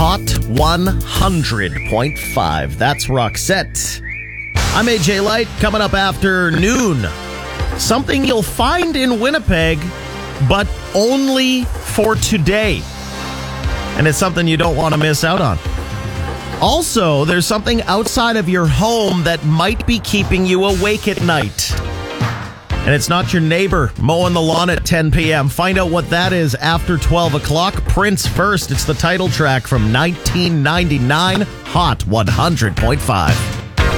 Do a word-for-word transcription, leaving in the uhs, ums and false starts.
Hot one hundred point five. That's Roxette. I'm A J Light. Coming up after noon. Something you'll find in Winnipeg, but only for today. And it's something you don't want to miss out on. Also, there's something outside of your home that might be keeping you awake at night. And it's not your neighbor mowing the lawn at ten p.m. Find out what that is after twelve o'clock. Prince first. It's the title track from nineteen ninety-nine, Hot one hundred point five.